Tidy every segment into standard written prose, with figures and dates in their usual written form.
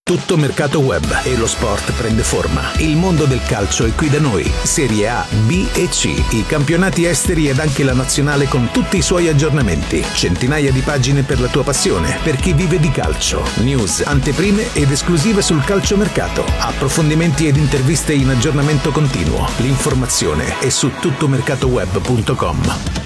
Tutto mercato web e lo sport prende forma. Il mondo del calcio è qui da noi. Serie A, B e C, i campionati esteri ed anche la nazionale con tutti i suoi aggiornamenti. Centinaia di pagine per la tua passione, per chi vive di calcio. News, anteprime ed esclusive sul calciomercato. Approfondimenti ed interviste in aggiornamento continuo. L'informazione è su tuttomercatoweb.com.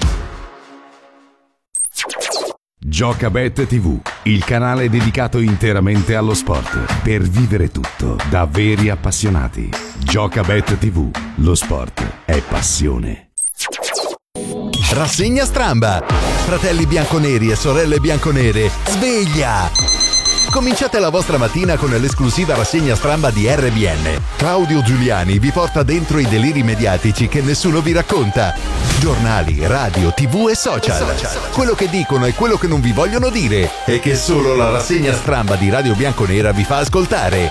Giocabet TV, il canale dedicato interamente allo sport, per vivere tutto da veri appassionati. Giocabet TV, lo sport è passione. Rassegna Stramba. Fratelli bianconeri e sorelle bianconere, sveglia! Cominciate la vostra mattina con l'esclusiva rassegna Stramba di RBN. Claudio Giuliani vi porta dentro i deliri mediatici che nessuno vi racconta. Giornali, radio, TV e social. Quello che dicono e quello che non vi vogliono dire e che solo la rassegna Stramba di Radio Bianconera vi fa ascoltare.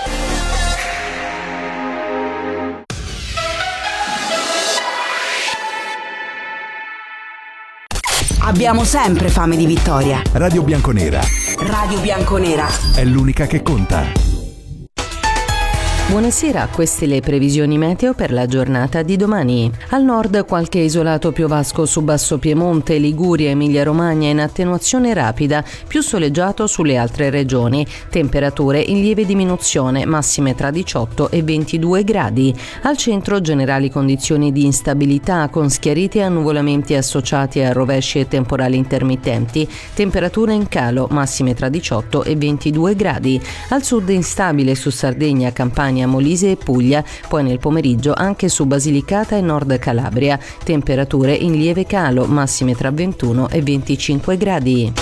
Abbiamo sempre fame di vittoria. Radio Bianconera. Radio Bianconera È l'unica che conta. Buonasera, queste le previsioni meteo per la giornata di domani. Al nord qualche isolato piovasco su Basso Piemonte, Liguria, Emilia-Romagna in attenuazione rapida, più soleggiato sulle altre regioni. Temperature in lieve diminuzione, massime tra 18 e 22 gradi. Al centro generali condizioni di instabilità con schiariti e annuvolamenti associati a rovesci e temporali intermittenti. Temperature in calo, massime tra 18 e 22 gradi. Al sud instabile su Sardegna, Campania, Molise e Puglia, poi nel pomeriggio anche su Basilicata e Nord Calabria. Temperature in lieve calo, massime tra 21 e 25 gradi.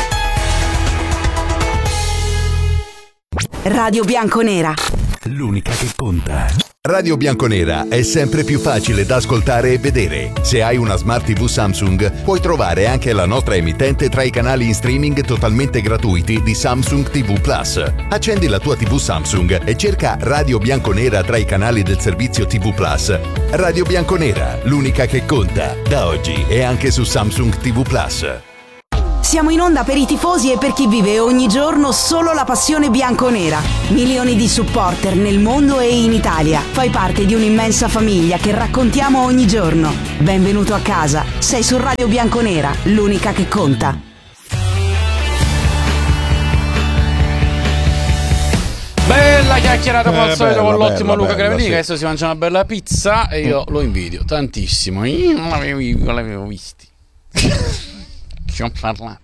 Radio Bianconera, L'unica che conta. Radio Bianconera è sempre più facile da ascoltare e vedere. Se hai una Smart TV Samsung, puoi trovare anche la nostra emittente tra i canali in streaming totalmente gratuiti di Samsung TV Plus. Accendi la tua TV Samsung e cerca Radio Bianconera tra i canali del servizio TV Plus. Radio Bianconera, l'unica che conta. Da oggi è anche su Samsung TV Plus. siamo in onda per i tifosi e per chi vive ogni giorno solo la passione bianconera. Milioni di supporter nel mondo e in Italia. Fai parte di un'immensa famiglia che raccontiamo ogni giorno. Benvenuto a casa. Sei su Radio Bianconera, l'unica che conta. Bella chiacchierata come al solito con l'ottimo Luca Gravellini, sì. che adesso si mangia una bella pizza e io lo invidio tantissimo. Io non l'avevo visti. Ci ho parlato.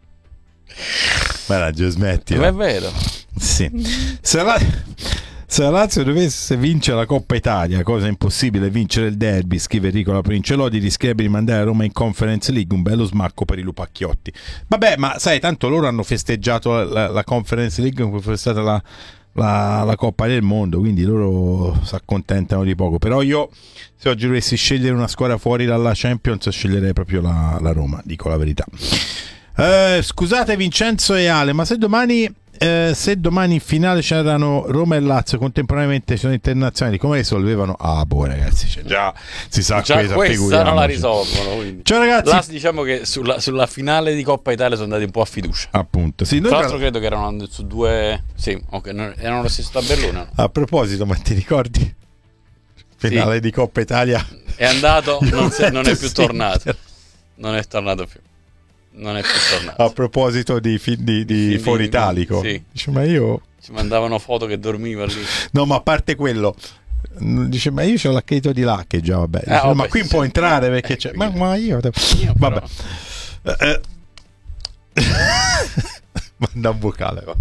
Ma raggio, smetti. È vero. Sì. Se la Lazio dovesse vincere la Coppa Italia, cosa impossibile, vincere il derby, scrive Ricola Princiolodi, rischierebbe di mandare Roma in Conference League, un bello smacco per i lupacchiotti. Vabbè, ma sai, tanto loro hanno festeggiato la Conference League come fosse stata la Coppa del Mondo, quindi loro si accontentano di poco. Però io, se oggi dovessi scegliere una squadra fuori dalla Champions, sceglierei proprio la Roma, dico la verità. Scusate Vincenzo e Ale, ma se domani in finale c'erano Roma e Lazio contemporaneamente, sono internazionali, come risolvevano? Ah boh ragazzi, già si sa, questa non la risolvono, quindi. Ciao ragazzi. Là, diciamo che sulla finale di Coppa Italia sono andati un po' a fiducia, appunto, sì, tra l'altro credo che erano su due, sì, okay, erano lo stesso tabellone, no? A proposito, ma ti ricordi finale di Coppa Italia? È andato, non è più tornato, non è tornato più. Non è più tornato. A proposito di Foro Italico, sì. Dice, ma io ci mandavano foto che dormiva lì. No, ma a parte quello, dice, ma io c'ho l'accredito di là, che già vabbè. Dice, ma qui può entrare perché c'è. Ma io vabbè. Manda un vocale, va.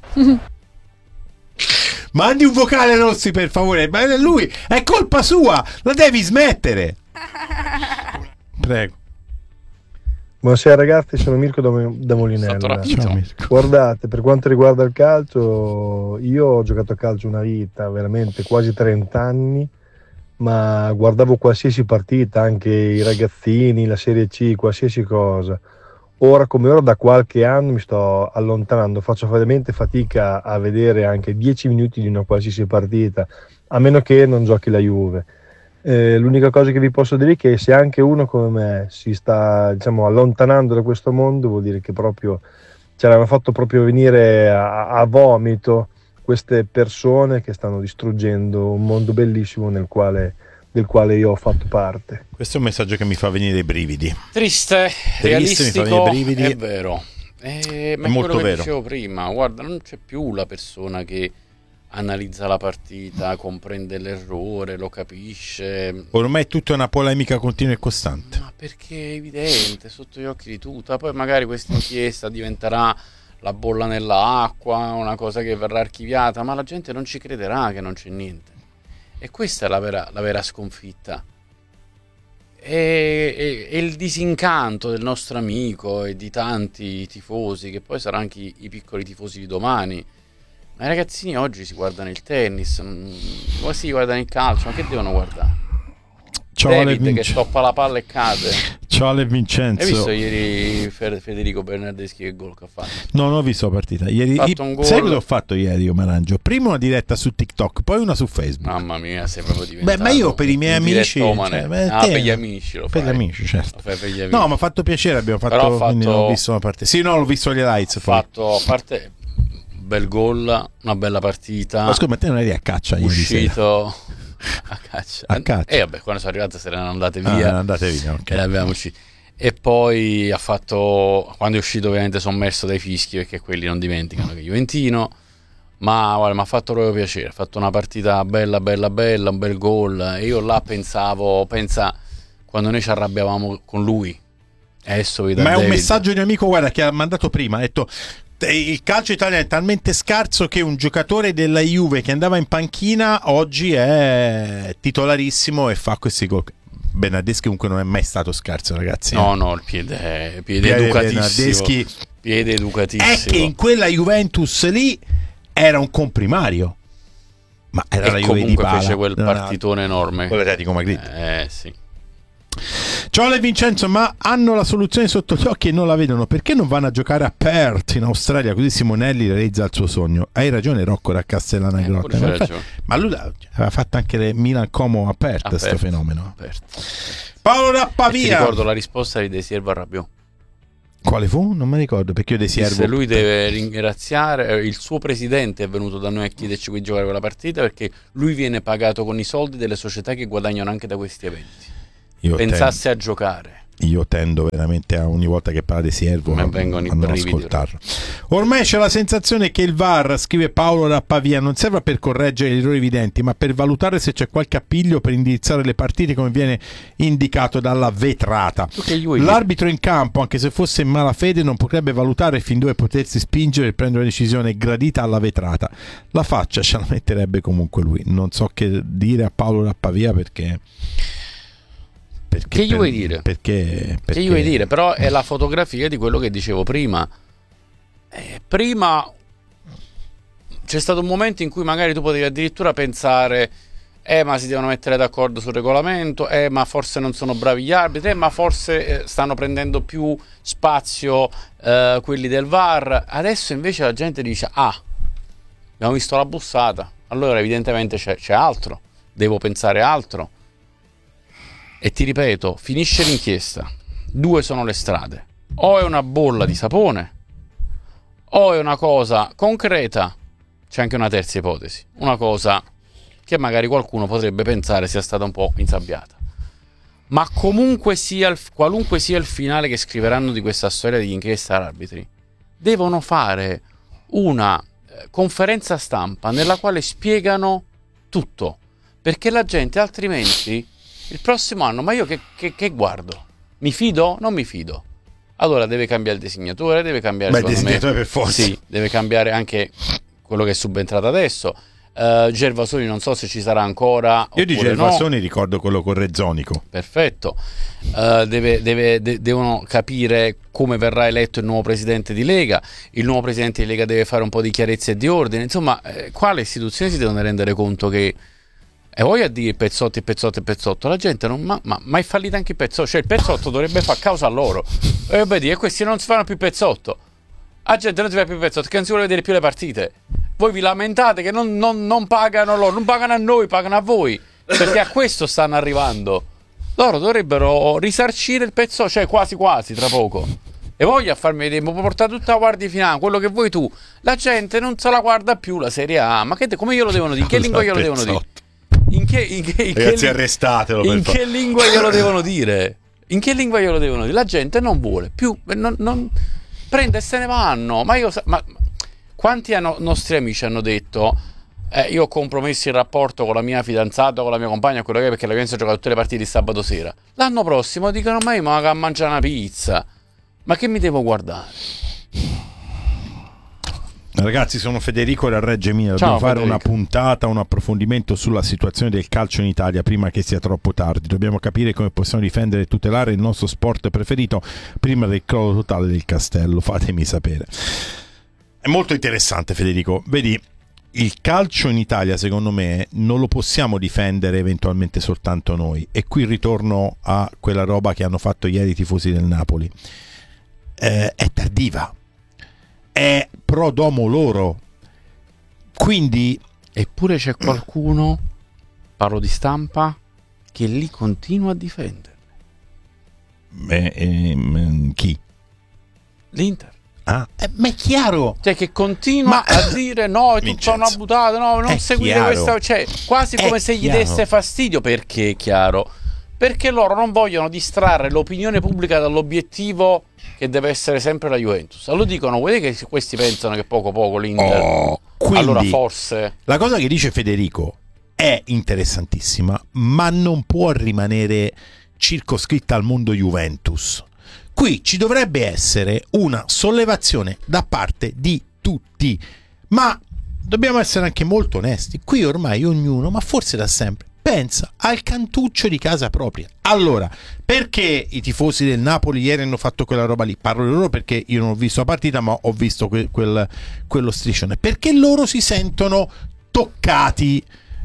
Mandi un vocale, Rossi, per favore. Ma lui è colpa sua, la devi smettere. Prego. Buonasera ragazzi, sono Mirko da Molinella. Ciao, Mirko. Guardate, per quanto riguarda il calcio, io ho giocato a calcio una vita, veramente quasi 30 anni, ma guardavo qualsiasi partita, anche i ragazzini, la Serie C, qualsiasi cosa. Ora come ora da qualche anno mi sto allontanando, faccio veramente fatica a vedere anche 10 minuti di una qualsiasi partita, a meno che non giochi la Juve. L'unica cosa che vi posso dire è che se anche uno come me si sta, diciamo, allontanando da questo mondo, vuol dire che proprio ce l'hanno fatto proprio venire a vomito queste persone che stanno distruggendo un mondo bellissimo del quale io ho fatto parte. Questo è un messaggio che mi fa venire i brividi. Triste, realistico, mi fa venire i brividi. è vero. Ma è molto quello che vero. dicevo prima, guarda, non c'è più la persona che analizza la partita, comprende l'errore, lo capisce. Ormai è tutta una polemica continua e costante. Ma perché è evidente, sotto gli occhi di tutti. Poi magari questa inchiesta diventerà la bolla nell'acqua, una cosa che verrà archiviata, ma la gente non ci crederà che non c'è niente. E questa è la vera sconfitta. E il disincanto del nostro amico e di tanti tifosi, che poi saranno anche i piccoli tifosi di domani. Ma i ragazzini oggi si guardano il tennis, si guardano il calcio, ma che devono guardare? David che stoppa la palla e cade. Ciao Ale Vincenzo. Hai visto ieri Federico Bernardeschi che gol che ha fatto? No, non ho visto la partita. Ieri, fatto un gol. sai cosa ho fatto ieri, io Marangio? Prima una diretta su TikTok, poi una su Facebook. Mamma mia, sei proprio diventato. Ma io per i miei amici, per gli amici lo fai. Per gli amici, certo. Lo fai per gli amici. No, mi ha fatto piacere, abbiamo fatto, quindi non ho visto la partita. Sì, no, l'ho visto gli highlights. A parte bel gol, una bella partita. Ma scusa, ma te non eri a caccia ieri uscito a caccia. E vabbè, quando sono arrivate se ne erano andate via. Okay. E le abbiamo uscite. E poi ha fatto, quando è uscito ovviamente sommerso dai fischi, perché quelli non dimenticano che è juventino, ma guarda, mi ha fatto proprio piacere, ha fatto una partita bella, un bel gol, e io là pensa quando noi ci arrabbiavamo con lui, adesso vedo ma è David. Un messaggio di un amico, guarda, che ha mandato prima, ha detto: il calcio italiano è talmente scarso che un giocatore della Juve che andava in panchina oggi è titolarissimo e fa questi gol. Bernardeschi comunque non è mai stato scarso, ragazzi. No, il piede educatissimo. Piede educatissimo. È che in quella Juventus lì era un comprimario. Ma era la Juve di Bala. Fece quel partitone enorme. Con l'Atletico Madrid. Sì. Ciao Ale Vincenzo, ma hanno la soluzione sotto gli occhi e non la vedono. Perché non vanno a giocare a Perth in Australia, così Simonelli realizza il suo sogno? Hai ragione Rocco da Castellana Grotta, ma lui aveva fatto anche le Milan Como a Perth, questo fenomeno. Paolo da Pavia. Ti ricordo la risposta di De Siervo a Rabiot. Quale fu? Non mi ricordo, perché io De Siervo lui deve ringraziare il suo presidente, è venuto da noi a chiederci qui giocare quella partita, perché lui viene pagato con i soldi delle società che guadagnano anche da questi eventi. Pensasse a giocare. Io tendo veramente a ogni volta che parla di Siervo a non ascoltarlo. Ormai c'è la sensazione che il VAR, scrive Paolo da Pavia, non serva per correggere gli errori evidenti, ma per valutare se c'è qualche appiglio per indirizzare le partite, come viene indicato dalla vetrata. L'arbitro in campo, anche se fosse in malafede, non potrebbe valutare fin dove potersi spingere e prendere una decisione gradita alla vetrata. La faccia ce la metterebbe comunque lui. Non so che dire a Paolo da Pavia, perché che gli vuoi dire? Perché che gli vuoi dire? Però è la fotografia di quello che dicevo prima. Prima c'è stato un momento in cui magari tu potevi addirittura pensare: ma si devono mettere d'accordo sul regolamento, ma forse non sono bravi gli arbitri, ma forse stanno prendendo più spazio quelli del VAR. Adesso invece la gente dice: abbiamo visto la bussata, allora evidentemente c'è altro, devo pensare altro. E ti ripeto, finisce l'inchiesta, 2 sono le strade: o è una bolla di sapone, o è una cosa concreta. C'è anche una terza ipotesi, una cosa che magari qualcuno potrebbe pensare sia stata un po' insabbiata. Ma qualunque sia il finale che scriveranno di questa storia di inchiesta arbitri, devono fare una conferenza stampa nella quale spiegano tutto, perché la gente altrimenti il prossimo anno, ma io che guardo? Mi fido? Non mi fido. Allora deve cambiare il disegnatore, deve cambiare il disegnatore per forza. Sì, deve cambiare anche quello che è subentrato adesso. Gervasoni non so se ci sarà ancora. Io di Gervasoni ricordo quello con Rezzonico. Perfetto. Devono capire come verrà eletto il nuovo presidente di Lega. Il nuovo presidente di Lega deve fare un po' di chiarezza e di ordine. Insomma, qua le istituzioni si devono rendere conto che voglio dire Pezzotti, la gente ma è fallita anche il Pezzotto, cioè il Pezzotto dovrebbe fare causa a loro. E questi non si fanno più Pezzotto. La gente non si fa più Pezzotto, che non si vuole vedere più le partite. Voi vi lamentate che non pagano loro, non pagano a noi, pagano a voi, perché a questo stanno arrivando. Loro dovrebbero risarcire il Pezzotto, cioè quasi tra poco. e voglia farmi vedere, mi può portare tutta la guardia di finanza, quello che vuoi tu. La gente non se la guarda più la Serie A, ma come glielo devono dire? In che lingua glielo devono dire? Ragazzi, arrestatelo. In che lingua glielo devono dire? In che lingua glielo devono dire? La gente non vuole più, non prende e se ne vanno. Ma quanti nostri amici hanno detto io ho compromesso il rapporto con la mia fidanzata, con la mia compagna, quello che è, perché la Juventus gioca tutte le partite di sabato sera. L'anno prossimo dicono: ma io vado a mangiare una pizza, ma che mi devo guardare? Ragazzi, sono Federico da Reggio Emilia. Dobbiamo fare una puntata, un approfondimento sulla situazione del calcio in Italia prima che sia troppo tardi. Dobbiamo capire come possiamo difendere e tutelare il nostro sport preferito prima del crollo totale del castello. Fatemi sapere. È molto interessante, Federico. Vedi, il calcio in Italia, secondo me, non lo possiamo difendere eventualmente soltanto noi. E qui ritorno a quella roba che hanno fatto ieri i tifosi del Napoli. È tardiva. È pro domo loro, quindi eppure c'è qualcuno, parlo di stampa, che li continua a difendere. Chi? L'Inter. Ma è chiaro, cioè che continua a dire no, è tutta una buttata, no, non seguire questa, cioè quasi come se gli desse fastidio. Perché è chiaro? Perché loro non vogliono distrarre l'opinione pubblica dall'obiettivo che deve essere sempre la Juventus. Allora dicono: vedete che questi pensano che poco l'Inter. Quindi, allora forse la cosa che dice Federico è interessantissima, ma non può rimanere circoscritta al mondo Juventus. Qui ci dovrebbe essere una sollevazione da parte di tutti, ma dobbiamo essere anche molto onesti. Qui ormai ognuno, ma forse da sempre, pensa al cantuccio di casa propria. Allora, perché i tifosi del Napoli ieri hanno fatto quella roba lì? Parlo di loro perché io non ho visto la partita, ma ho visto quello striscione. Perché loro si sentono toccati.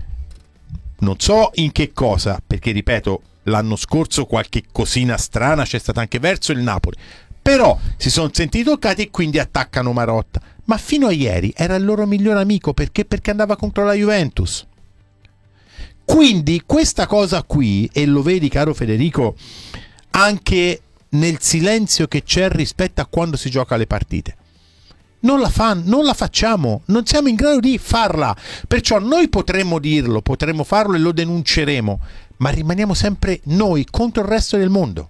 Non so in che cosa, perché ripeto, l'anno scorso qualche cosina strana c'è stata anche verso il Napoli. Però si sono sentiti toccati e quindi attaccano Marotta. Ma fino a ieri era il loro miglior amico. Perché? Perché andava contro la Juventus. Quindi questa cosa qui, e lo vedi caro Federico, anche nel silenzio che c'è rispetto a quando si gioca le partite, non la facciamo, non siamo in grado di farla. Perciò noi potremmo dirlo, potremmo farlo e lo denunceremo, ma rimaniamo sempre noi contro il resto del mondo.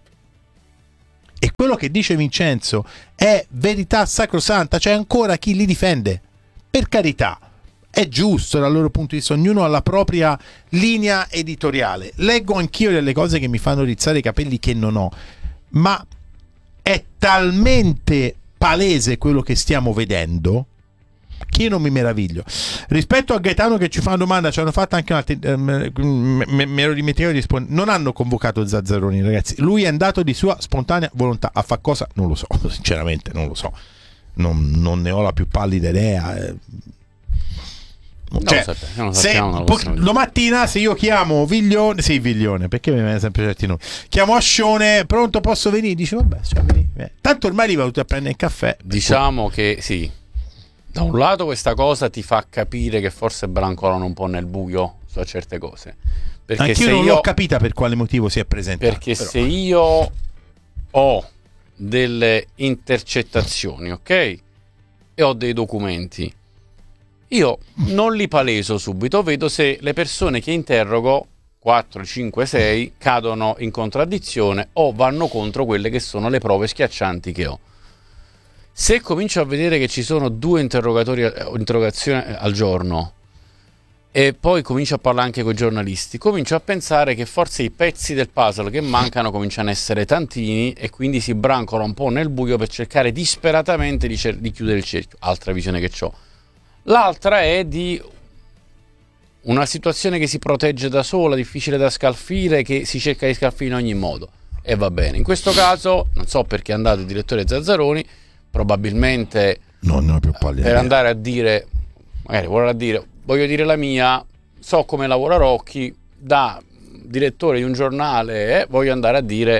E quello che dice Vincenzo è verità sacrosanta. C'è ancora chi li difende, per carità. È giusto dal loro punto di vista, ognuno ha la propria linea editoriale. Leggo anch'io delle cose che mi fanno rizzare i capelli che non ho, ma è talmente palese quello che stiamo vedendo che io non mi meraviglio. Rispetto a Gaetano che ci fa una domanda, ci hanno fatto anche un'altra, me ero dimenticato di rispondere. Non hanno convocato Zazzaroni, ragazzi. Lui è andato di sua spontanea volontà. A fa cosa? Non lo so, sinceramente non lo so. Non ne ho la più pallida idea. Cioè, domattina se io chiamo Viglione, perché mi viene sempre certi nomi, chiamo Ascione, pronto, posso venire? Dice vabbè, tanto ormai li va tutti a prendere il caffè. Diciamo che sì, da un lato questa cosa ti fa capire che forse brancolano un po' nel buio su certe cose, perché anche io non l'ho capita per quale motivo si è presentato, perché però, se io ho delle intercettazioni, ok, e ho dei documenti, io non li paleso subito, vedo se le persone che interrogo 4, 5, 6 cadono in contraddizione o vanno contro quelle che sono le prove schiaccianti che ho. Se comincio a vedere che ci sono 2 interrogazioni al giorno e poi comincio a parlare anche con i giornalisti, comincio a pensare che forse i pezzi del puzzle che mancano cominciano a essere tantini e quindi si brancola un po' nel buio per cercare disperatamente di chiudere il cerchio. Altra visione che ho. L'altra è di una situazione che si protegge da sola, difficile da scalfire, che si cerca di scalfire in ogni modo. E va bene. In questo caso, non so perché è andato il direttore Zazzaroni, probabilmente per andare a dire, magari voglio dire la mia, so come lavora Rocchi, da direttore di un giornale, voglio andare a dire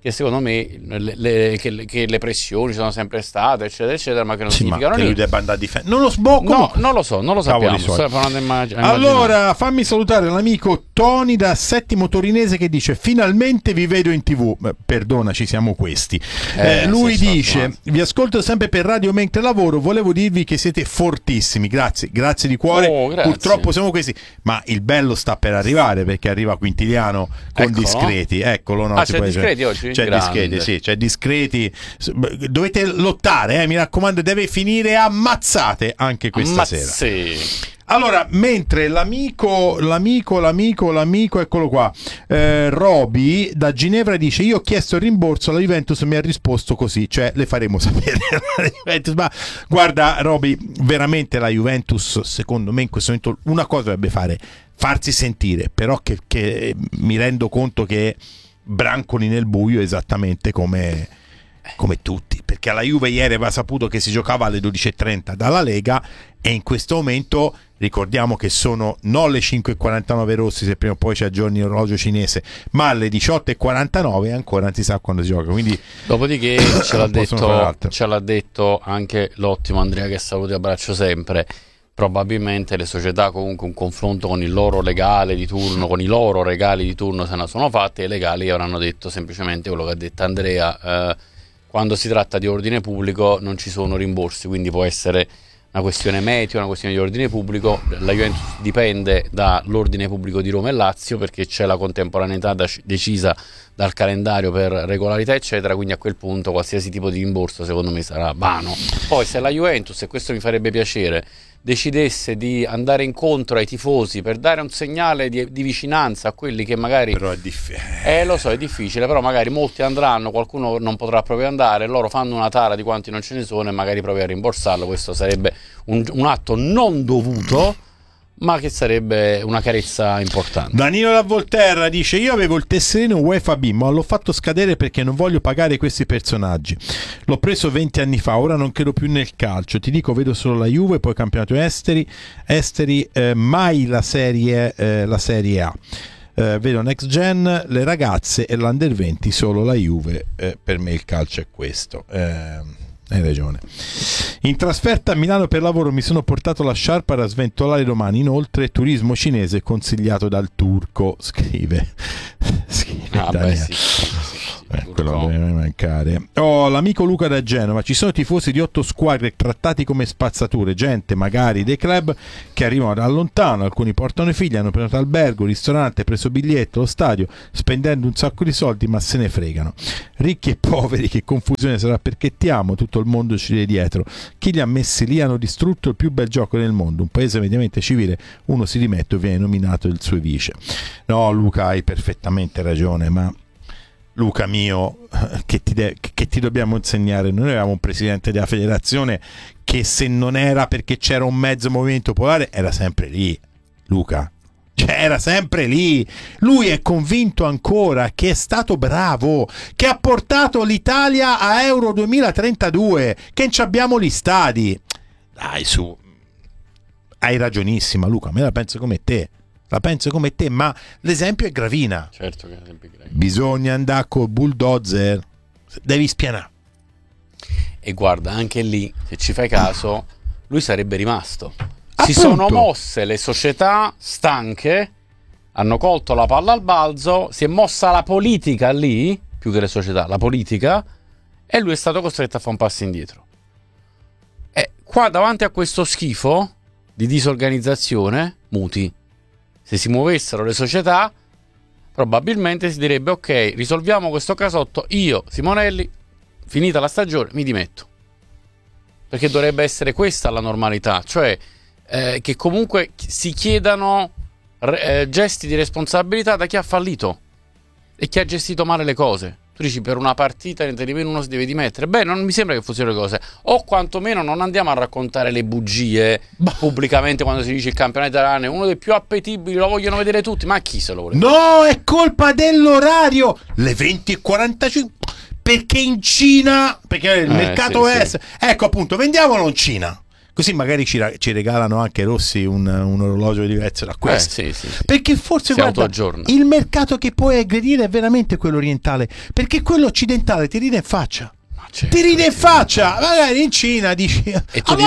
che secondo me che le pressioni sono sempre state, eccetera, eccetera, ma che non significano niente. Lui debba andare a difendere. Non lo no, non lo so, non lo sappiamo. Allora, fammi salutare l'amico Tony da Settimo Torinese che dice: finalmente vi vedo in TV. Perdona, ci siamo questi. Lui dice: vi ascolto sempre per radio mentre lavoro, volevo dirvi che siete fortissimi. Grazie di cuore. Grazie. Purtroppo siamo questi, ma il bello sta per arrivare, perché arriva Quintiliano con Discreti. Eccolo, no? C'è Discreti oggi? C'è Discreti, sì, c'è Discreti. Dovete lottare, mi raccomando, deve finire ammazzate anche questa sera. Allora, mentre l'amico, eccolo qua, Roby da Ginevra dice: io ho chiesto il rimborso, la Juventus mi ha risposto così, cioè le faremo sapere. Ma guarda Roby, veramente la Juventus secondo me in questo momento una cosa dovrebbe fare, farsi sentire, però che mi rendo conto che brancoli nel buio esattamente come tutti, perché alla Juve ieri aveva saputo che si giocava alle 12:30 dalla Lega, e in questo momento ricordiamo che sono non le 5:49 rossi, se prima o poi ci aggiorni l'orologio cinese, ma alle 18:49 ancora non si sa quando si gioca. Quindi dopodiché ce l'ha detto anche l'ottimo Andrea, che saluto e abbraccio sempre. Probabilmente le società comunque un confronto con il loro legale di turno, con i loro regali di turno se ne sono fatte, e i legali avranno detto semplicemente quello che ha detto Andrea: quando si tratta di ordine pubblico non ci sono rimborsi, quindi può essere una questione meteo, una questione di ordine pubblico. La Juventus dipende dall'ordine pubblico di Roma e Lazio, perché c'è la contemporaneità decisa dal calendario per regolarità eccetera, quindi a quel punto qualsiasi tipo di rimborso secondo me sarà vano. Poi se la Juventus, e questo mi farebbe piacere, decidesse di andare incontro ai tifosi per dare un segnale di vicinanza a quelli che magari, però è difficile. Lo so, è difficile, però magari molti andranno, qualcuno non potrà proprio andare, loro fanno una tara di quanti non ce ne sono e magari proprio a rimborsarlo. Questo sarebbe un atto non dovuto, ma che sarebbe una carezza importante. Danilo da Volterra dice: io avevo il tesserino UEFA B, ma l'ho fatto scadere perché non voglio pagare questi personaggi. L'ho preso 20 anni fa, ora non credo più nel calcio. Ti dico, vedo solo la Juve, poi campionato esteri, mai la Serie A. Vedo Next Gen, le ragazze e l'Under 20, solo la Juve. Per me il calcio è questo. Hai ragione. In trasferta a Milano per lavoro mi sono portato la sciarpa da sventolare domani. Inoltre turismo cinese consigliato dal turco, scrive quello deve mancare. L'amico Luca da Genova: ci sono tifosi di 8 squadre trattati come spazzature, gente magari dei club che arrivano da lontano, alcuni portano i figli, hanno prenotato albergo, ristorante, preso biglietto, lo stadio, spendendo un sacco di soldi, ma se ne fregano. Ricchi e poveri, che confusione sarà, perché ti amo, tutto il mondo ci viene dietro. Chi li ha messi lì hanno distrutto il più bel gioco del mondo, un paese mediamente civile, uno si dimette e viene nominato il suo vice. No Luca, hai perfettamente ragione, ma Luca mio, che ti dobbiamo insegnare? Noi avevamo un presidente della federazione che, se non era perché c'era un mezzo movimento popolare, era sempre lì, Luca. Cioè, era sempre lì. Lui è convinto ancora che è stato bravo, che ha portato l'Italia a Euro 2032, che non ci abbiamo gli stadi. Dai, su, hai ragionissima Luca, me la penso come te. Ma l'esempio è Gravina. Certo che è l'esempio è Gravina. Bisogna andare col bulldozer, devi spianare. E guarda, anche lì, se ci fai caso, lui sarebbe rimasto. Appunto. Si sono mosse le società stanche, hanno colto la palla al balzo, si è mossa la politica lì, più che le società, la politica, e lui è stato costretto a fare un passo indietro. E qua, davanti a questo schifo di disorganizzazione, muti. Se si muovessero le società, probabilmente si direbbe: ok, risolviamo questo casotto, io, Simonelli, finita la stagione, mi dimetto. Perché dovrebbe essere questa la normalità, cioè che comunque si chiedano gesti di responsabilità da chi ha fallito e chi ha gestito male le cose. Tu dici, per una partita niente di meno uno si deve dimettere. Beh, non mi sembra che funzionino le cose. O quantomeno non andiamo a raccontare le bugie pubblicamente quando si dice il campionato italiano è uno dei più appetibili, lo vogliono vedere tutti. Ma chi se lo vuole? No, è colpa dell'orario. Le 20:45. Perché in Cina, perché il mercato è... Sì. Ecco, appunto, vendiamolo in Cina. Così magari ci regalano anche Rossi un orologio diverso da questo. Sì. Perché forse guarda, il mercato che puoi aggredire è veramente quello orientale, perché quello occidentale ti ride in faccia. Certo, ti ride in faccia, magari in Cina dici e tu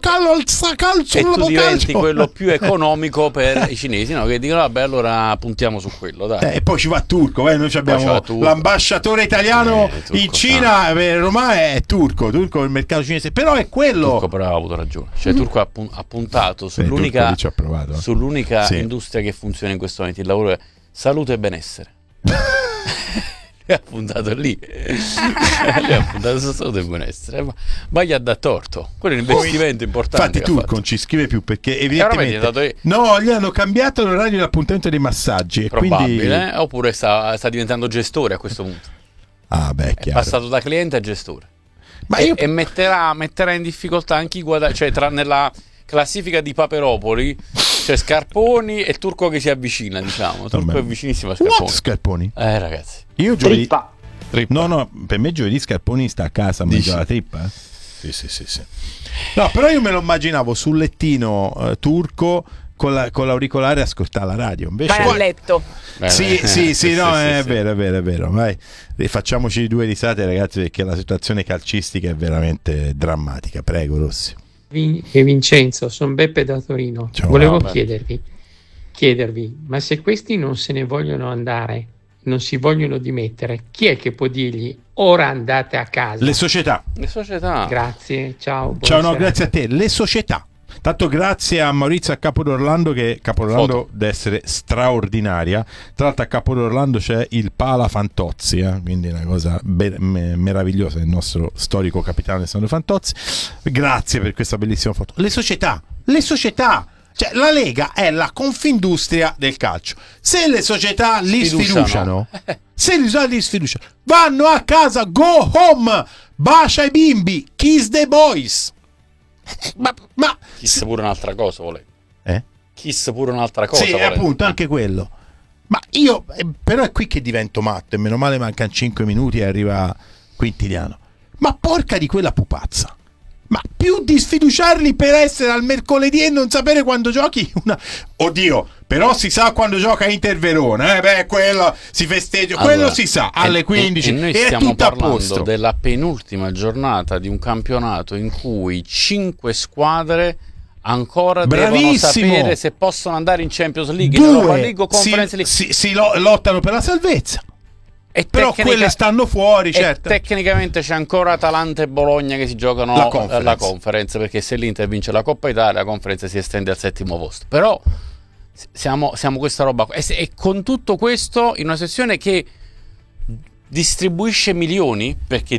diventi quello più economico per i cinesi, no? Che dicono vabbè, allora puntiamo su quello, dai. E poi ci va turco, noi abbiamo l'ambasciatore italiano turco, in Cina, Roma è turco il mercato cinese, però è quello. Turco però ha avuto ragione, cioè Turco ha puntato sull'unica industria che funziona in questo momento, il lavoro è salute e benessere. Ha puntato lì, lui ha puntato su salute e benessere, ma gli ha dato torto. Quello è un investimento importante. Infatti Turco non ci scrive più perché evidentemente gli hanno cambiato l'orario dell'appuntamento dei massaggi. Probabile, quindi... oppure sta diventando gestore a questo punto. È passato da cliente a gestore. E metterà in difficoltà anche i guadagni, cioè nella classifica di Paperopoli c'è Scarponi e il Turco che si avvicina, diciamo. Turco è vicinissimo a Scarponi. Scarponi? Ragazzi. Io giovedì... Trippa. No, per me giovedì Scarponi sta a casa a mangiare la trippa. Sì. No, però io me lo immaginavo sul lettino turco con l'auricolare a ascoltare la radio. Invece vai a letto. Sì, no, è vero. Vai. Facciamoci 2 risate, ragazzi, perché la situazione calcistica è veramente drammatica. Prego, Rossi. E Vincenzo, sono Beppe da Torino. Volevo chiedervi, ma se questi non se ne vogliono andare, non si vogliono dimettere, chi è che può dirgli ora andate a casa? Le società. Grazie, ciao. No, grazie a te. Le società. Tanto grazie a Maurizio a Capo d'Orlando, che Capo d'Orlando deve essere straordinaria. Tra l'altro a Capo d'Orlando c'è il Pala Fantozzi, quindi una cosa meravigliosa, il nostro storico capitano Alessandro Fantozzi. Grazie per questa bellissima foto. Le società, cioè la Lega è la Confindustria del calcio. Se le società li sfiduciano, vanno a casa, go home, bacia i bimbi, kiss the boys. Ma Kiss pure un'altra cosa volete? Kiss pure un'altra cosa. Sì, volete? Appunto, anche quello. Ma io però è qui che divento matto, e meno male mancano 5 minuti e arriva Quintiliano. Ma porca di quella pupazza. Ma più di sfiduciarli per essere al mercoledì e non sapere quando giochi Oddio, però si sa quando gioca Inter Verona, quello si festeggia, quello si sa, alle 15 e noi stiamo parlando della penultima giornata di un campionato in cui 5 squadre ancora devono sapere se possono andare in Champions League, in Europa League o Conference League. Si lottano per la salvezza. Però quelle stanno fuori, certo. Tecnicamente c'è ancora Atalanta e Bologna che si giocano la conference, perché se l'Inter vince la Coppa Italia, la conference si estende al 7° posto. Però siamo questa roba qua. E con tutto questo in una sessione che distribuisce milioni,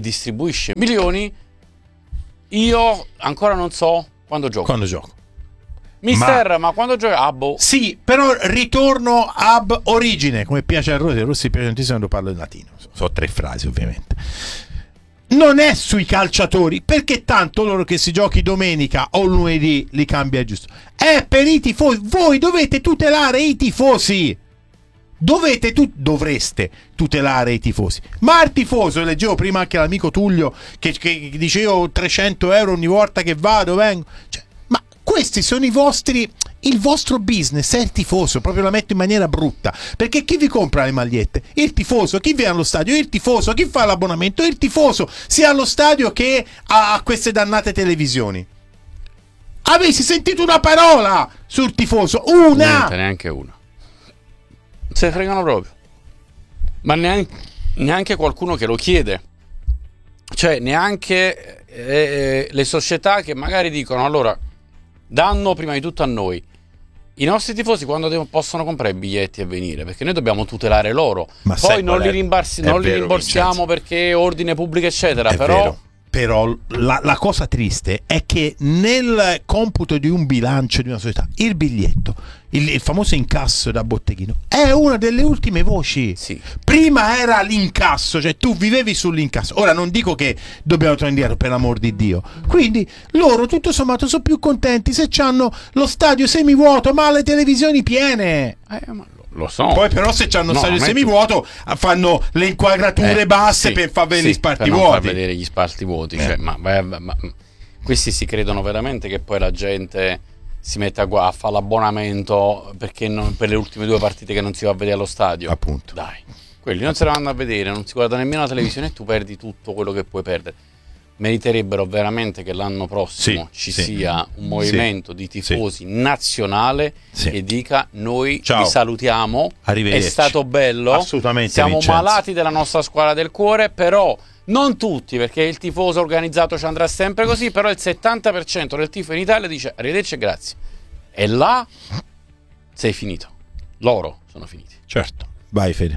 io ancora non so quando gioco. Mister, ma quando gioca? Sì, però ritorno ab origine, come piace a Rossi piace tantissimo quando parlo in latino. So 3 frasi, ovviamente. Non è sui calciatori, perché tanto loro che si giochi domenica o lunedì li cambia giusto. È per i tifosi. Voi dovete tutelare i tifosi. Dovreste tutelare i tifosi. Ma il tifoso, leggevo prima anche l'amico Tullio che diceva io 300 euro ogni volta che vado, vengo. Ma questi sono il vostro business è il tifoso, proprio la metto in maniera brutta, perché chi vi compra le magliette? Il tifoso. Chi viene allo stadio? Il tifoso. Chi fa l'abbonamento? Il tifoso, sia allo stadio che a queste dannate televisioni. Avessi sentito una parola sul tifoso? Niente, neanche una. Se fregano proprio. Ma neanche qualcuno che lo chiede. Cioè neanche le società che magari dicono allora danno prima di tutto a noi. I nostri tifosi quando possono comprare i biglietti e venire, perché noi dobbiamo tutelare loro. Ma poi non li rimborsiamo perché ordine pubblico eccetera, però la cosa triste è che nel computo di un bilancio di una società il biglietto, il famoso incasso da botteghino, è una delle ultime voci. Sì. Prima era l'incasso, cioè tu vivevi sull'incasso. Ora non dico che dobbiamo tornare indietro, per l'amor di Dio. Quindi loro tutto sommato sono più contenti se hanno lo stadio semivuoto ma le televisioni piene. Lo so. Poi però se c'hanno lo stadio semivuoto fanno le inquadrature basse per far vedere gli spalti vuoti. Per non far vedere gli spalti vuoti. Cioè, Questi si credono veramente che poi la gente si mette a fare l'abbonamento perché per le ultime 2 partite che non si va a vedere allo stadio. Appunto. Dai, quelli non se la vanno a vedere, non si guarda nemmeno la televisione e tu perdi tutto quello che puoi perdere. Meriterebbero veramente che l'anno prossimo ci sia un movimento di tifosi nazionale che dica: noi vi salutiamo, è stato bello, assolutamente, siamo Vincenzo. malati della nostra squadra del cuore, però non tutti, perché il tifoso organizzato ci andrà sempre così, però il 70% del tifo in Italia dice arrivederci e grazie, e là sei finito, loro sono finiti. Certo, vai Fede.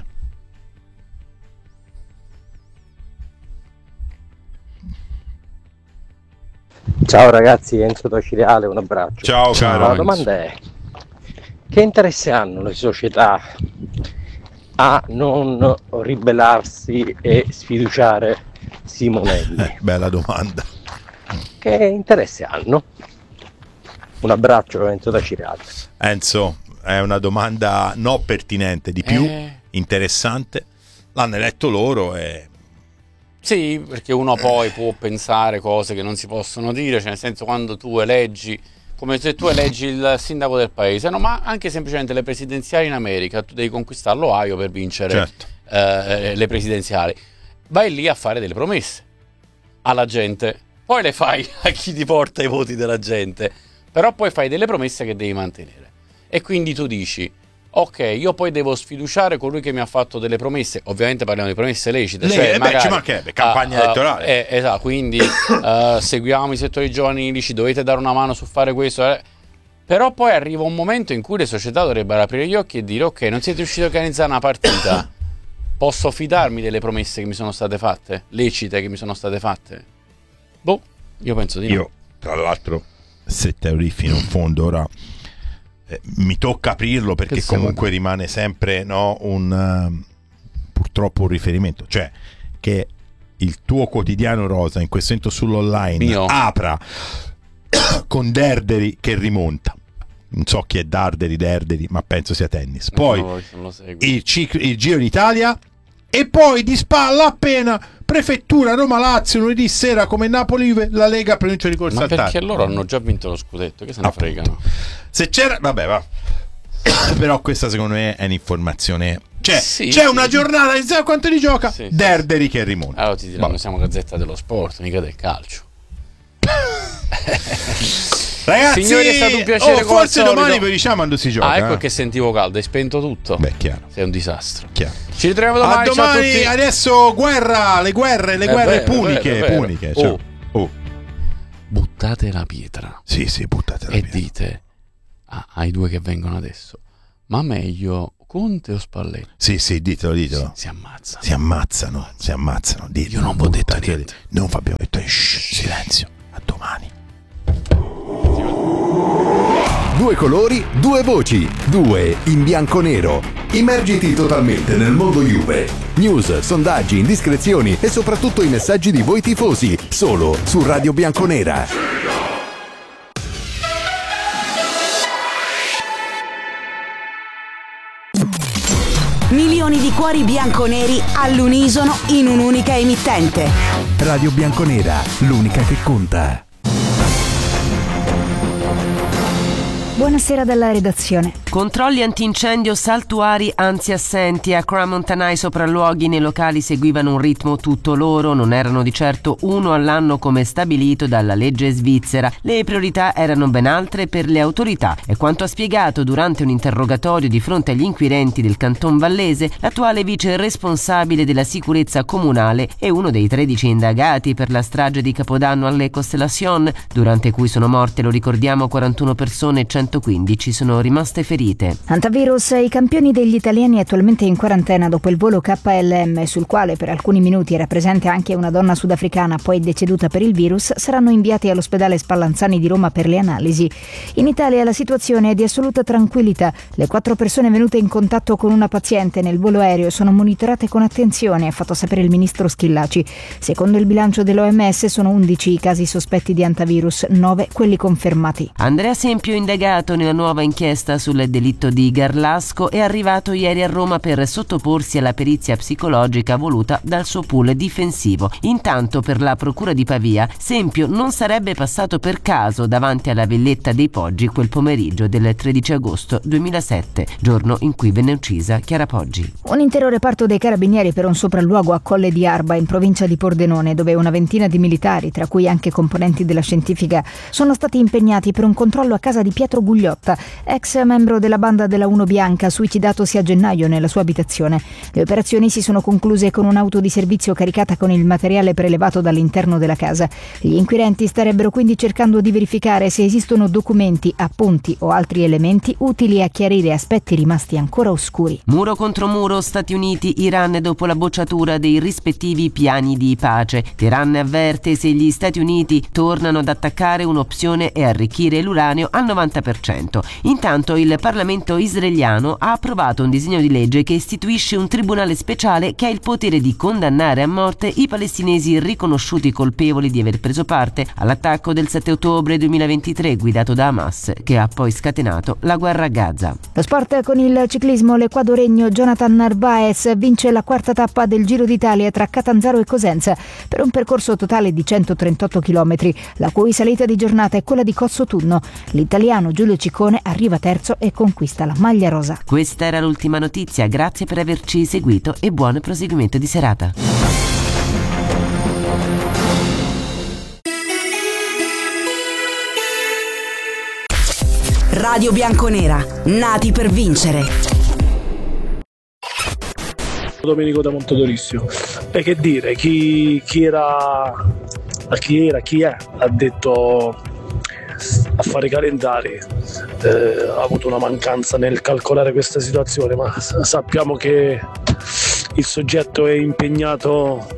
Ciao ragazzi, Enzo da Cireale, un abbraccio. Ciao caro. La domanda è: che interesse hanno le società a non ribellarsi e sfiduciare Simonelli? Bella domanda. Che interesse hanno? Un abbraccio, Enzo da Cireale. Enzo, è una domanda no pertinente, di più interessante. L'hanno eletto loro e... Sì, perché uno poi può pensare cose che non si possono dire, cioè nel senso, quando tu eleggi, come se tu eleggi il sindaco del paese, no, ma anche semplicemente le presidenziali in America, tu devi conquistare l'Ohio per vincere le presidenziali. Vai lì a fare delle promesse alla gente, poi le fai a chi ti porta i voti della gente, però poi fai delle promesse che devi mantenere. E quindi tu dici: ok, io poi devo sfiduciare colui che mi ha fatto delle promesse. Ovviamente parliamo di promesse lecite, cioè magari, ci mancherebbe, campagna elettorale. Esatto, quindi seguiamo i settori giovanili, ci dovete dare una mano su fare questo. Però poi arriva un momento in cui le società dovrebbero aprire gli occhi e dire: ok, non siete riusciti a organizzare una partita, posso fidarmi delle promesse che mi sono state fatte, lecite che mi sono state fatte? Boh, io penso di no. Io, tra l'altro, 7 euro fino in fondo ora... mi tocca aprirlo perché comunque rimane sempre purtroppo un riferimento, cioè che il tuo quotidiano rosa in questo momento sull'online apra con Derderi che rimonta, non so chi è Derderi, ma penso sia tennis, poi il Giro d'Italia e poi di spalla appena Prefettura Roma-Lazio lunedì sera come Napoli la Lega pronuncia di corsa al Ma perché loro hanno già vinto lo scudetto, che se ne fregano. Se c'era, vabbè, va. Però questa secondo me è un'informazione. Cioè, c'è una giornata, sai quanto li gioca? Derderi che rimonta. Allora ti diranno, siamo Gazzetta dello Sport, mica del calcio. Ragazzi, signori, è stato un piacere. Forse domani vi diciamo quando si gioca. Ecco che sentivo caldo, hai spento tutto. Beh, chiaro. Sei un disastro. Chiaro. Ci ritroviamo domani. A domani, ciao a tutti. adesso le guerre puniche. Puniche. Buttate la pietra. Sì, buttate la pietra. E dite ai due che vengono adesso: ma meglio Conte o Spalletti? Sì, ditelo. Si ammazzano. Si ammazzano. Io non vi ho detto niente. Non abbiamo detto silenzio. A domani. 2 colori, 2 voci, 2 in bianco-nero. Immergiti totalmente nel mondo Juve. News, sondaggi, indiscrezioni e soprattutto i messaggi di voi tifosi. Solo su Radio Bianconera. Milioni di cuori bianconeri all'unisono in un'unica emittente. Radio Bianconera, l'unica che conta. Buonasera dalla redazione. Controlli antincendio saltuari anzi assenti. A Cramontanai sopralluoghi nei locali seguivano un ritmo tutto loro, non erano di certo uno all'anno come stabilito dalla legge svizzera. Le priorità erano ben altre per le autorità. È quanto ha spiegato durante un interrogatorio di fronte agli inquirenti del Canton Vallese l'attuale vice responsabile della sicurezza comunale e uno dei 13 indagati per la strage di Capodanno alle Constellation, durante cui sono morte, lo ricordiamo, 41 persone e 115 sono rimaste ferite. Antivirus, i campioni degli italiani attualmente in quarantena dopo il volo KLM, sul quale per alcuni minuti era presente anche una donna sudafricana poi deceduta per il virus, saranno inviati all'ospedale Spallanzani di Roma per le analisi. In Italia la situazione è di assoluta tranquillità. Le 4 persone venute in contatto con una paziente nel volo aereo sono monitorate con attenzione, ha fatto sapere il ministro Schillaci. Secondo il bilancio dell'OMS sono 11 i casi sospetti di antivirus, 9 quelli confermati. Andrea Sempio indagato indagato nella nuova inchiesta sul delitto di Garlasco è arrivato ieri a Roma per sottoporsi alla perizia psicologica voluta dal suo pool difensivo. Intanto per la procura di Pavia, Sempio non sarebbe passato per caso davanti alla Villetta dei Poggi quel pomeriggio del 13 agosto 2007, giorno in cui venne uccisa Chiara Poggi. Un intero reparto dei carabinieri per un sopralluogo a Colle di Arba, in provincia di Pordenone, dove una ventina di militari, tra cui anche componenti della scientifica, sono stati impegnati per un controllo a casa di Pietro Gugliotta, ex membro della banda della Uno Bianca, suicidatosi a gennaio nella sua abitazione. Le operazioni si sono concluse con un'auto di servizio caricata con il materiale prelevato dall'interno della casa. Gli inquirenti starebbero quindi cercando di verificare se esistono documenti, appunti o altri elementi utili a chiarire aspetti rimasti ancora oscuri. Muro contro muro, Stati Uniti, Iran dopo la bocciatura dei rispettivi piani di pace. Teheran avverte: se gli Stati Uniti tornano ad attaccare, un'opzione è arricchire l'uranio al 90%. Intanto il Parlamento israeliano ha approvato un disegno di legge che istituisce un tribunale speciale che ha il potere di condannare a morte i palestinesi riconosciuti colpevoli di aver preso parte all'attacco del 7 ottobre 2023 guidato da Hamas, che ha poi scatenato la guerra a Gaza. Lo sport con il ciclismo, l'equadoregno Jonathan Narvaez vince la quarta tappa del Giro d'Italia tra Catanzaro e Cosenza per un percorso totale di 138 km, la cui salita di giornata è quella di Cozzotudno. L'italiano Giulio Ciccone arriva terzo e conquista la maglia rosa. Questa era l'ultima notizia, grazie per averci seguito e buon proseguimento di serata. Radio Bianconera, nati per vincere. Domenico da Montodorissimo. E che dire, chi è ha detto a fare i calendari, ha avuto una mancanza nel calcolare questa situazione, ma sappiamo che il soggetto è impegnato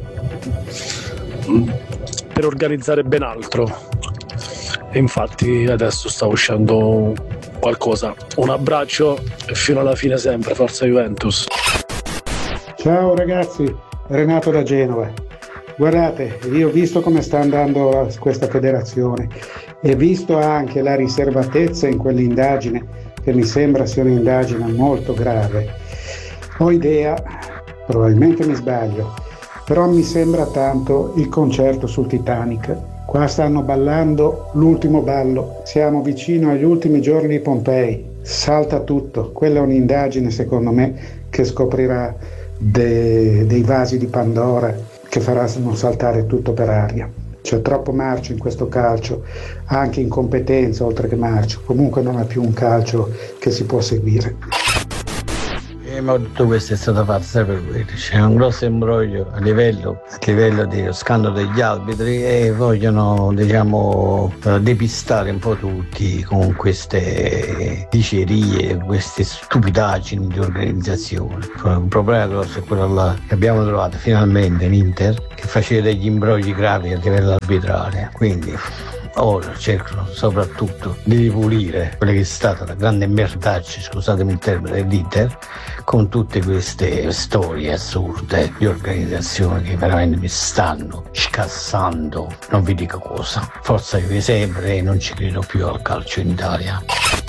per organizzare ben altro e infatti adesso sta uscendo qualcosa. Un abbraccio e fino alla fine sempre, forza Juventus. Ciao ragazzi, Renato da Genova. Guardate, io ho visto come sta andando questa federazione e visto anche la riservatezza in quell'indagine, che mi sembra sia un'indagine molto grave. Ho idea, probabilmente mi sbaglio, però mi sembra tanto il concerto sul Titanic. Qua stanno ballando l'ultimo ballo, siamo vicino agli ultimi giorni di Pompei, salta tutto. Quella è un'indagine secondo me che scoprirà dei vasi di Pandora che faranno saltare tutto per aria. C'è troppo marcio in questo calcio, anche incompetenza oltre che marcio, comunque non è più un calcio che si può seguire. Ma tutto questo è stato fatto per voi. C'è un grosso imbroglio a livello dello scandalo degli arbitri e vogliono, depistare un po' tutti con queste dicerie, queste stupidaggini di organizzazione. Un problema grosso è quello là che abbiamo trovato finalmente in Inter, che faceva degli imbrogli gravi a livello arbitrale. Quindi ora cercano soprattutto di ripulire quella che è stata la grande merdaccia, scusatemi il termine, dell'Inter, con tutte queste storie assurde di organizzazione che veramente mi stanno scassando, non vi dico cosa. Forza Juve sempre e non ci credo più al calcio in Italia.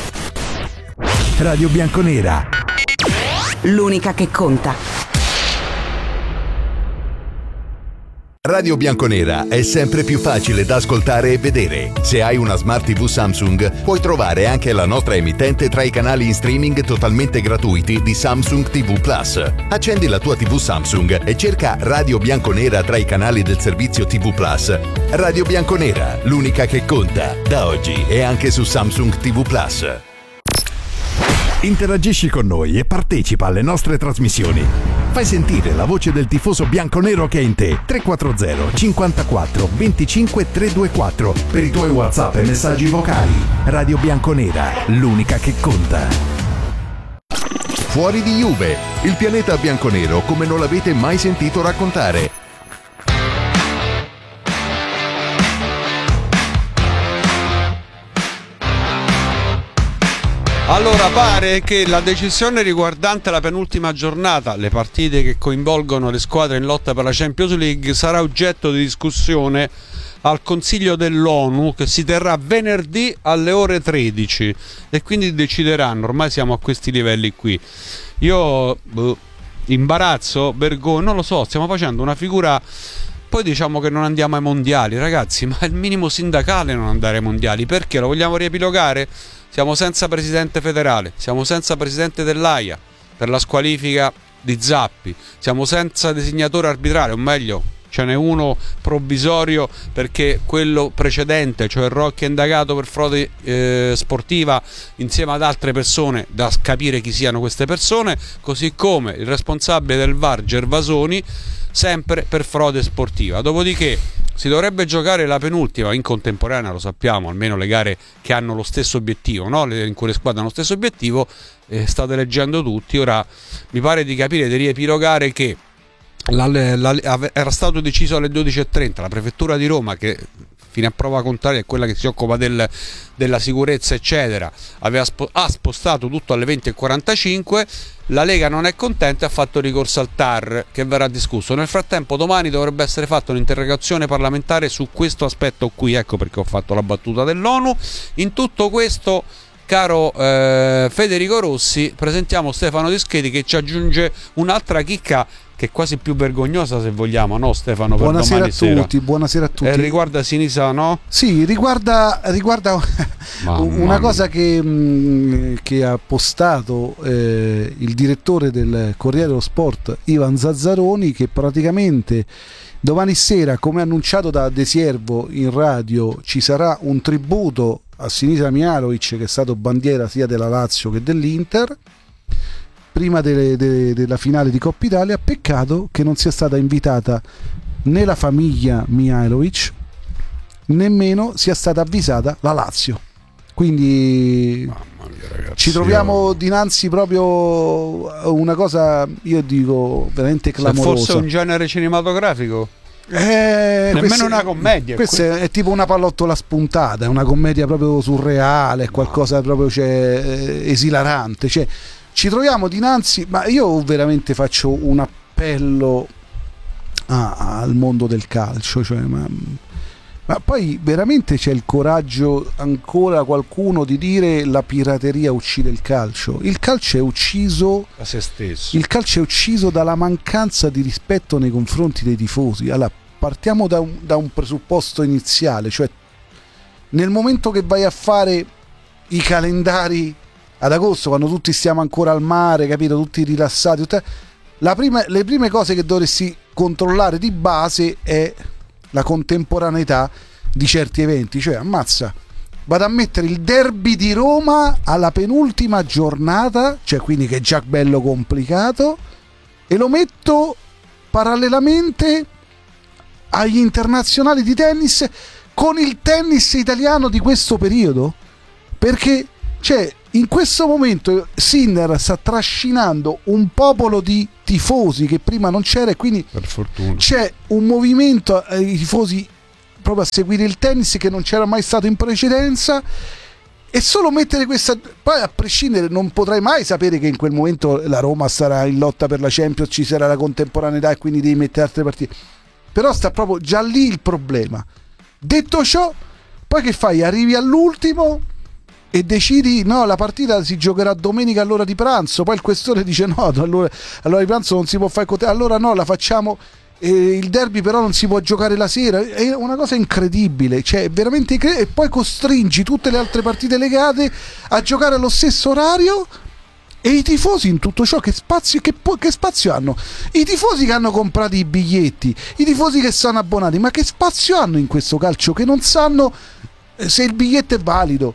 Radio Bianconera, l'unica che conta. Radio Bianconera è sempre più facile da ascoltare e vedere. Se hai una Smart TV Samsung, puoi trovare anche la nostra emittente tra i canali in streaming totalmente gratuiti di Samsung TV Plus. Accendi la tua TV Samsung e cerca Radio Bianconera tra i canali del servizio TV Plus. Radio Bianconera, l'unica che conta. Da oggi è anche su Samsung TV Plus. Interagisci con noi e partecipa alle nostre trasmissioni. Fai sentire la voce del tifoso bianconero che è in te. 340 54 25 324 per i tuoi WhatsApp e messaggi vocali. Radio Bianconera, l'unica che conta. Fuori di Juve, il pianeta bianconero come non l'avete mai sentito raccontare. Allora, pare che la decisione riguardante la penultima giornata, le partite che coinvolgono le squadre in lotta per la Champions League, sarà oggetto di discussione al Consiglio dell'ONU che si terrà venerdì alle ore 13 e quindi decideranno. Ormai siamo a questi livelli qui. Io imbarazzo, vergogna, non lo so, stiamo facendo una figura. Poi diciamo che non andiamo ai mondiali, ragazzi, ma è il minimo sindacale non andare ai mondiali. Perché lo vogliamo riepilogare? Siamo senza presidente federale, siamo senza presidente dell'AIA per la squalifica di Zappi, siamo senza designatore arbitrale, o meglio ce n'è uno provvisorio perché quello precedente, cioè Rocchi, è indagato per frode sportiva insieme ad altre persone, da capire chi siano queste persone, così come il responsabile del VAR Gervasoni, sempre per frode sportiva. Dopodiché si dovrebbe giocare la penultima in contemporanea, lo sappiamo, almeno le gare che hanno lo stesso obiettivo, no? In cui le squadre hanno lo stesso obiettivo, state leggendo tutti. Ora mi pare di capire, di riepilogare che era stato deciso alle 12:30, la prefettura di Roma, che fino a prova contraria è quella che si occupa della sicurezza eccetera, ha spostato tutto alle 20:45. La Lega non è contenta e ha fatto ricorso al TAR, che verrà discusso. Nel frattempo domani dovrebbe essere fatta un'interrogazione parlamentare su questo aspetto qui, ecco perché ho fatto la battuta dell'ONU. In tutto questo, caro Federico Rossi, presentiamo Stefano Discheti che ci aggiunge un'altra chicca che è quasi più vergognosa, se vogliamo, no Stefano? Buonasera a tutti, buonasera a tutti. Riguarda Sinisa, no? Sì, riguarda una cosa che ha postato il direttore del Corriere dello Sport, Ivan Zazzaroni, che praticamente domani sera, come annunciato da De Siervo in radio, ci sarà un tributo a Sinisa Mihajlovic, che è stato bandiera sia della Lazio che dell'Inter, prima della finale di Coppa Italia. Peccato che non sia stata invitata né la famiglia Mihajlovic, nemmeno sia stata avvisata la Lazio. Quindi mamma mia, ragazzi, ci troviamo dinanzi proprio a una cosa, io dico, veramente clamorosa. Se fosse un genere cinematografico? Nemmeno una commedia. Questa è tipo una pallottola spuntata, è una commedia proprio surreale, è qualcosa proprio esilarante. Cioè, ci troviamo dinanzi, ma io veramente faccio un appello al mondo del calcio, cioè, ma poi veramente c'è il coraggio ancora qualcuno di dire la pirateria uccide il calcio. Il calcio è ucciso da se stesso. Il calcio è ucciso dalla mancanza di rispetto nei confronti dei tifosi. Allora, partiamo da un presupposto iniziale, cioè nel momento che vai a fare i calendari ad agosto, quando tutti stiamo ancora al mare, capito, tutti rilassati, le prime cose che dovresti controllare di base è la contemporaneità di certi eventi. Cioè, ammazza, vado a mettere il derby di Roma alla penultima giornata, cioè quindi che è già bello complicato, e lo metto parallelamente agli internazionali di tennis, con il tennis italiano di questo periodo, perché cioè in questo momento Sinner sta trascinando un popolo di tifosi che prima non c'era, e quindi per fortuna c'è un movimento ai tifosi proprio a seguire il tennis che non c'era mai stato in precedenza. E solo mettere questa, poi a prescindere non potrai mai sapere che in quel momento la Roma sarà in lotta per la Champions, ci sarà la contemporaneità e quindi devi mettere altre partite, però sta proprio già lì il problema. Detto ciò, poi che fai? Arrivi all'ultimo e decidi no, la partita si giocherà domenica all'ora di pranzo, poi il questore dice no, all'ora di pranzo non si può fare, allora no, la facciamo, il derby però non si può giocare la sera. È una cosa incredibile, cioè veramente e poi costringi tutte le altre partite legate a giocare allo stesso orario. E i tifosi in tutto ciò che spazio hanno? I tifosi che hanno comprato i biglietti, i tifosi che sono abbonati, ma che spazio hanno in questo calcio, che non sanno se il biglietto è valido,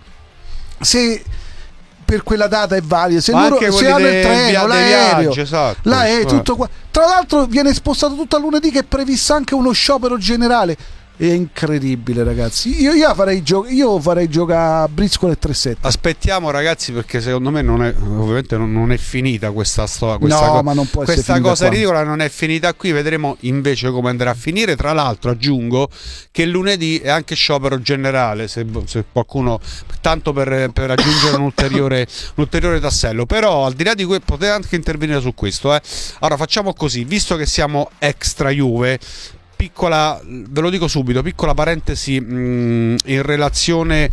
se per quella data è valido, se hanno il treno, l'aereo, esatto. Tutto qua. Tra l'altro viene spostato tutto a lunedì, che è previsto anche uno sciopero generale. È incredibile, ragazzi. Io farei giocare a briscola e 3-7. Aspettiamo, ragazzi, perché secondo me ovviamente non è finita questa storia. Ma non può essere questa cosa ridicola non è finita qui. Vedremo invece come andrà a finire. Tra l'altro aggiungo che lunedì è anche sciopero generale, se qualcuno, tanto per aggiungere un ulteriore tassello. Però al di là di questo potete anche intervenire su questo. Allora facciamo così, visto che siamo extra Juve, Piccola, ve lo dico subito, piccola parentesi in relazione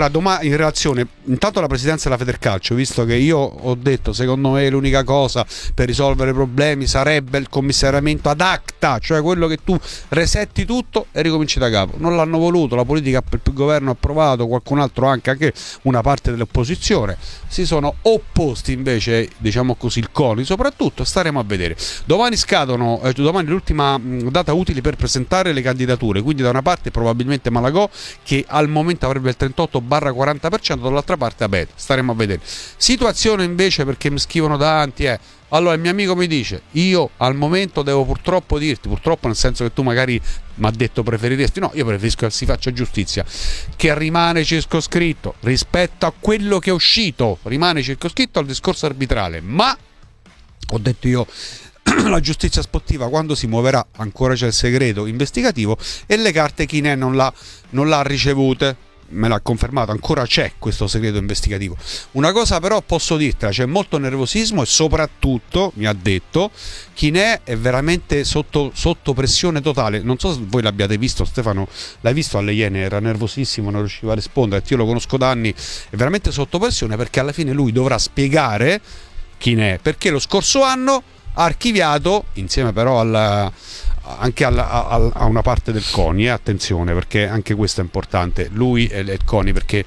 intanto alla presidenza della Federcalcio, visto che io ho detto secondo me l'unica cosa per risolvere i problemi sarebbe il commissariamento ad acta, cioè quello che tu resetti tutto e ricominci da capo. Non l'hanno voluto, la politica, il governo ha approvato, qualcun altro anche una parte dell'opposizione si sono opposti, invece diciamo così il CONI soprattutto. Staremo a vedere. Domani scadono, domani l'ultima data utile per presentare le candidature, quindi da una parte probabilmente Malagò, che al momento avrebbe il 38-40%, dall'altra parte Abete. Staremo a vedere. Situazione invece, perché mi scrivono tanti, allora il mio amico mi dice, io al momento devo purtroppo dirti, purtroppo nel senso che tu magari mi ha detto preferiresti, no, io preferisco che si faccia giustizia, che rimane circoscritto rispetto a quello che è uscito, rimane circoscritto al discorso arbitrale, ma ho detto io la giustizia sportiva quando si muoverà ancora c'è il segreto investigativo e le carte Chinè non l'ha ricevute, me l'ha confermato, ancora c'è questo segreto investigativo. Una cosa però posso dirtela, c'è molto nervosismo e soprattutto mi ha detto Chinè è veramente sotto pressione totale. Non so se voi l'abbiate visto, Stefano, l'hai visto alle Iene, era nervosissimo, non riusciva a rispondere, io lo conosco da anni, è veramente sotto pressione perché alla fine lui dovrà spiegare Chinè perché lo scorso anno ha archiviato, insieme però anche a una parte del CONI, attenzione perché anche questo è importante, lui e il CONI, perché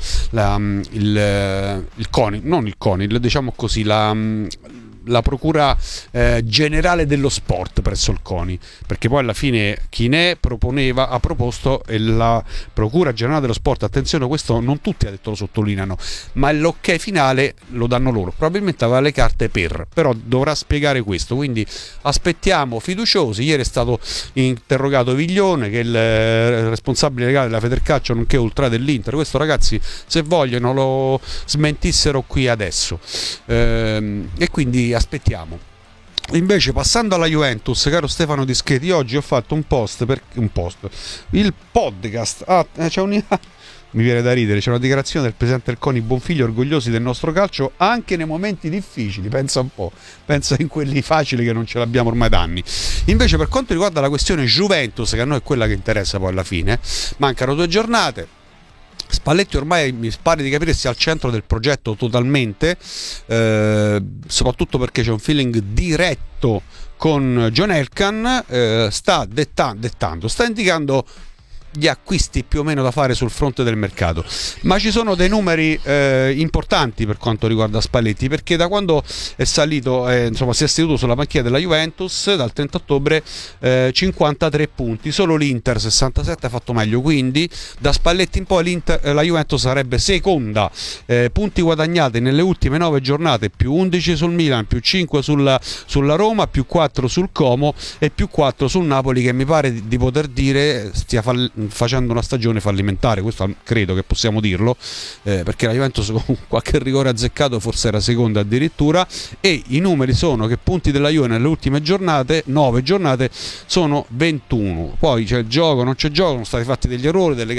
il CONI, non il CONI, diciamo così, la procura generale dello sport presso il CONI, perché poi alla fine Chinè ha proposto e la procura generale dello sport, attenzione, questo non tutti ha detto, lo sottolineano, ma l'ok finale lo danno loro, probabilmente aveva le carte però dovrà spiegare questo, quindi aspettiamo fiduciosi. Ieri è stato interrogato Viglione, che è il responsabile legale della Federcalcio nonché ultra dell'Inter. Questo, ragazzi, se vogliono lo smentissero qui adesso, e quindi aspettiamo. Invece, passando alla Juventus, caro Stefano Dischetti, oggi ho fatto un post, il podcast, c'è mi viene da ridere, c'è una dichiarazione del presidente del CONI Bonfiglio, orgogliosi del nostro calcio anche nei momenti difficili, pensa un po', pensa in quelli facili che non ce l'abbiamo ormai da anni. Invece per quanto riguarda la questione Juventus, che a noi è quella che interessa poi alla fine, mancano 2 giornate, Spalletti ormai mi pare di capire sia al centro del progetto totalmente, soprattutto perché c'è un feeling diretto con John Elkann, sta indicando gli acquisti più o meno da fare sul fronte del mercato, ma ci sono dei numeri importanti per quanto riguarda Spalletti, perché da quando è salito, si è seduto sulla panchina della Juventus dal 30 ottobre 53 punti, solo l'Inter 67 ha fatto meglio, quindi da Spalletti in poi la Juventus sarebbe seconda, punti guadagnati nelle ultime 9 giornate, più 11 sul Milan, più 5 sulla Roma, più 4 sul Como e più 4 sul Napoli, che mi pare di poter dire stia facendo una stagione fallimentare, questo credo che possiamo dirlo, perché la Juventus con qualche rigore azzeccato forse era seconda addirittura, e i numeri sono che punti della Juve nelle ultime giornate, 9 giornate, sono 21, poi c'è il gioco, non c'è gioco, sono stati fatti degli errori, delle